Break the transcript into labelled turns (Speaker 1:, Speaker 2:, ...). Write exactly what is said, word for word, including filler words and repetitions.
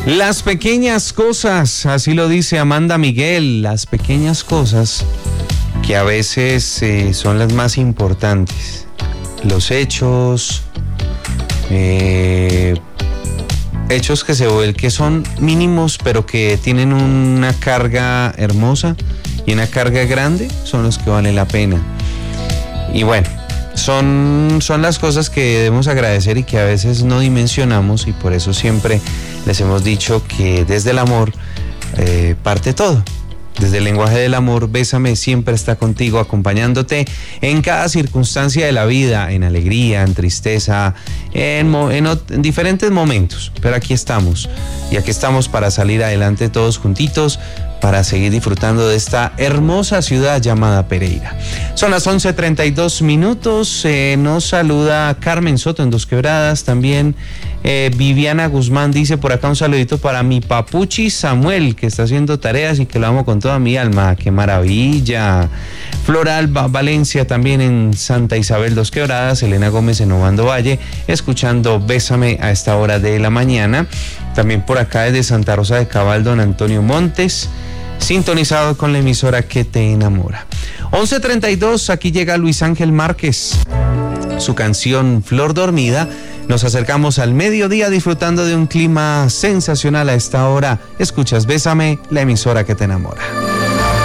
Speaker 1: Las pequeñas cosas, así lo dice Amanda Miguel, las pequeñas cosas que a veces eh, son las más importantes. Los hechos, eh, hechos que se vuelven, que son mínimos, pero que tienen una carga hermosa y una carga grande, son los que valen la pena. Y bueno, son, son las cosas que debemos agradecer y que a veces no dimensionamos, y por eso siempre les hemos dicho que desde el amor eh, parte todo. Desde el lenguaje del amor, Bésame siempre está contigo, acompañándote en cada circunstancia de la vida, en alegría, en tristeza, en, en, en diferentes momentos. Pero aquí estamos, y aquí estamos para salir adelante todos juntitos, para seguir disfrutando de esta hermosa ciudad llamada Pereira. Son las once treinta y dos minutos, eh, nos saluda Carmen Soto en Dos Quebradas, también eh, Viviana Guzmán dice por acá un saludito para mi papuchi Samuel, que está haciendo tareas y que lo amo con toda mi alma, qué maravilla. Floral Valencia también en Santa Isabel Dos Quebradas, Elena Gómez en Obando Valle, escuchando Bésame a esta hora de la mañana. También por acá desde Santa Rosa de Cabal, don Antonio Montes, sintonizado con la emisora que te enamora. once treinta y dos, aquí llega Luis Ángel Márquez, su canción Flor Dormida. Nos acercamos al mediodía disfrutando de un clima sensacional a esta hora. Escuchas Bésame, la emisora que te enamora.